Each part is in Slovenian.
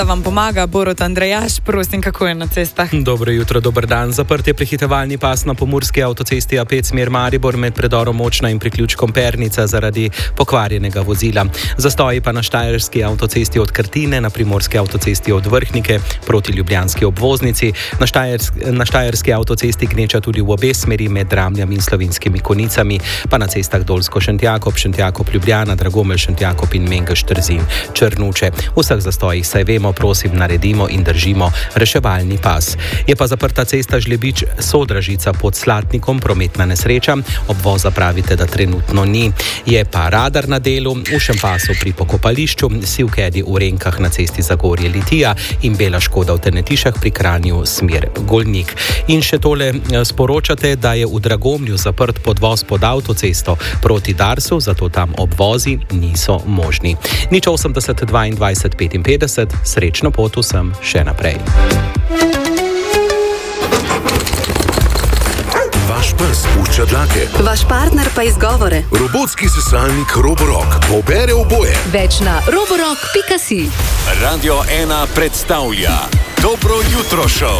Vam pomaga Borut Andrejaš, prosim, kako je na cestah? Dobro jutro, dober dan. Zaprt je prehitevalni pas na pomurski avtocesti A5 smer Maribor med predorom Močna in priključkom Pernica zaradi pokvarjenega vozila. Zastoji pa na štajerski avtocesti od Krtine, na primorski avtocesti od Vrhnike proti ljubljanski obvoznici. Na štajerski avtocesti gneča tudi v obe smeri med Dramljami in Slovenskimi Konicami, pa na cestah Dolsko-Šentjakob, Šentjakob-Ljubljana, Dragomelj-Šentjakob in Mengeš-Trzin-Črnuče. V vseh zastojih, saj vemo, prosim, naredimo in držimo reševalni pas. Je pa zaprta cesta Žlebič-Sodražica pod Slatnikom, prometna nesreča. Obvoza pravite, da trenutno ni. Je pa radar na delu, v Šempasu pri pokopališču, Sivkedi v Renkah na cesti Zagorje-Litija in Bela Škoda v Tenetišah pri Kranju smer Golnik. In še tole sporočate, da je v Dragomlju zaprt podvoz pod avtocesto proti Darsu, zato tam obvozi niso možni. 080 22 55, srečno pot vsem še naprej. Vaš pes pušča dlake. Vaš partner pa izgovore. Robotski sesalnik Roborock pobere oboje. Več na roborock.si. Radio 1 predstavlja Dobro jutro show.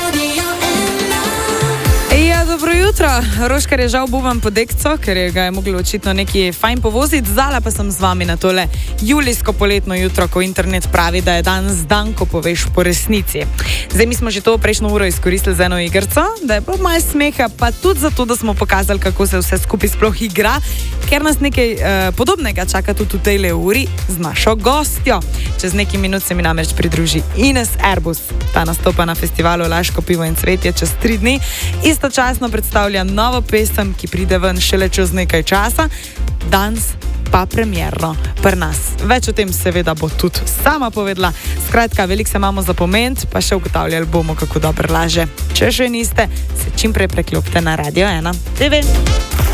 Ja, dobro jutro. Roškar je žal buvan po dekco, ker ga je moglo očitno neki fajn povoziti. Zala pa sem z vami na tole julijsko poletno jutro, ko internet pravi, da je danes dan, ko poveš po resnici. Zdaj mi smo že to prejšnjo uro izkoristili za eno igrco, da je bilo malo smeha, pa tudi zato, da smo pokazali, kako se vse skupaj sploh igra, ker nas nekaj podobnega čaka tudi v tejle uri z našo gostjo. Čez nekaj minut se mi namreč pridruži Ines Erbus. Ta nastopa na festivalu Laško pivo in cvetje čez 3 dni. Istočasno predstavlja novo pesem, ki pride ven šele čez nekaj časa. Danes pa premierno pri nas. Več o tem seveda bo tudi sama povedala. Skratka, veliko se imamo za poment, pa še ugotavljali bomo, kako dobro laže. Če še niste, se čim prej preklopite na Radio 1 TV.